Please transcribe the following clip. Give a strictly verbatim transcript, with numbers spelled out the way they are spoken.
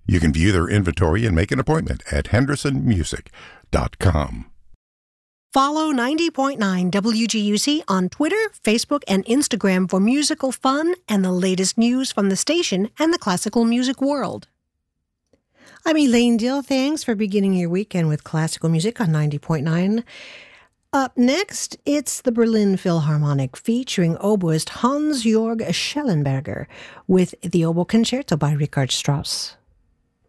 You can view their inventory and make an appointment at henderson music dot com. Follow ninety point nine W G U C on Twitter, Facebook, and Instagram for musical fun and the latest news from the station and the classical music world. I'm Elaine Dill. Thanks for beginning your weekend with classical music on ninety point nine. Up next, it's the Berlin Philharmonic featuring oboist Hans-Jörg Schellenberger with the Oboe Concerto by Richard Strauss.